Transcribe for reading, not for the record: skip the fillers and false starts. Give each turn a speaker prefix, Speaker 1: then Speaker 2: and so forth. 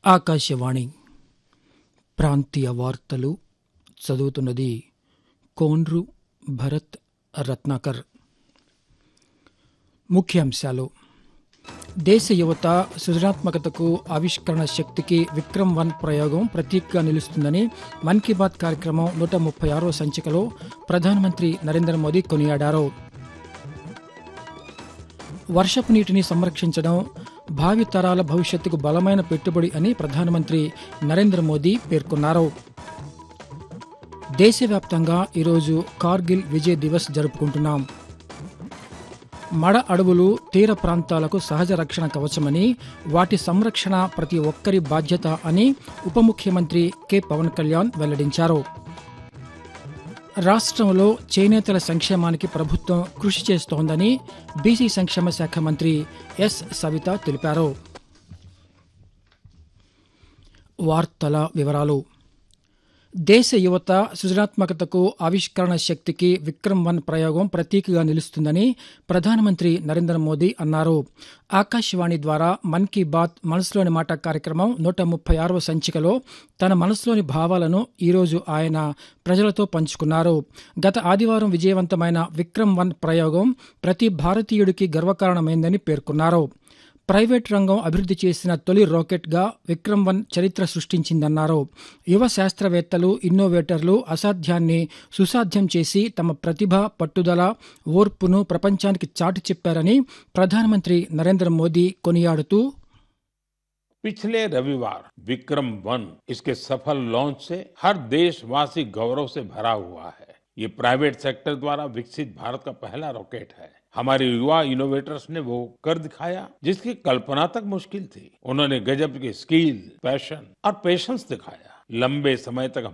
Speaker 1: ఆకాశవాణి ప్రాంతీయ వార్తలు చదువుతున్నది కోన్రు భరత్ రత్నాకర్. ముఖ్యాంశాలు: దేశ యువత సృజనాత్మకతకు, ఆవిష్కరణ శక్తికి విక్రమ్-1 ప్రయోగం ప్రతీకగా నిలుస్తుందని మన్ కీ బాత్ కార్యక్రమం 136వ సంచికలో ప్రధానమంత్రి నరేంద్ర మోదీ కొనియాడారు. వర్షపు నీటిని సంరక్షించడం భావి తరాల భవిష్యత్తుకు బలమైన పెట్టుబడి అని ప్రధానమంత్రి నరేంద్ర మోదీ పేర్కొన్నారు. దేశవ్యాప్తంగా ఈరోజు కార్గిల్ విజయ్ దివస్ జరుపుకుంటున్నాం. మడ అడవులు తీర ప్రాంతాలకు సహజ రక్షణ కవచమని, వాటి సంరక్షణ ప్రతి ఒక్కరి బాధ్యత అని ఉప ముఖ్యమంత్రి కె. పవన్ కళ్యాణ్ వెల్లడించారు. రాష్ట్రంలో చేనేతల సంక్షేమానికి ప్రభుత్వం కృషి చేస్తోందని బీసీ సంక్షేమ శాఖ మంత్రి ఎస్. సవిత తెలిపారు. వార్తల వివరాలు: దేశ యువత సృజనాత్మకతకు, ఆవిష్కరణ శక్తికి విక్రమ్-1 ప్రయోగం ప్రతీకగా నిలుస్తుందని ప్రధానమంత్రి నరేంద్ర మోదీ అన్నారు. ఆకాశవాణి ద్వారా మన్ కీ బాత్ మనసులోని మాట కార్యక్రమం 136వ సంచికలో తన మనసులోని భావాలను ఈరోజు ఆయన ప్రజలతో పంచుకున్నారు. గత ఆదివారం విజయవంతమైన విక్రమ్-1 ప్రయోగం ప్రతి భారతీయుడికి గర్వకారణమైందని పేర్కొన్నారు. ప్రైవేట్ రంగం అభివృద్ధి చేసిన తొలి రాకెట్గా విక్రమ్-1 చరిత్ర సృష్టించిందన్నారు. యువ శాస్త్రవేత్తలు, ఇన్నోవేటర్లు అసాధ్యాన్ని సుసాధ్యం చేసి తమ ప్రతిభ, పట్టుదల, ఓర్పును ప్రపంచానికి చాటి చెప్పారని ప్రధానమంత్రి నరేంద్ర మోదీ కొనియాడుతూ,
Speaker 2: पिछले रविवार विक्रम-1 इसके सफल लॉन्च से हर देशवासी गौरव से भरा हुआ है। ये प्राइवेट सेक्टर द्वारा विकसित भारत का पहला रॉकेट है। हमारे युवा इनोवेटर्स ने वो कर दिखाया जिसकी कल्पना तक मुश्किल थी। उन्होंने गजब की स्किल, पैशन और पेशेंस दिखाया। लंबे समय तक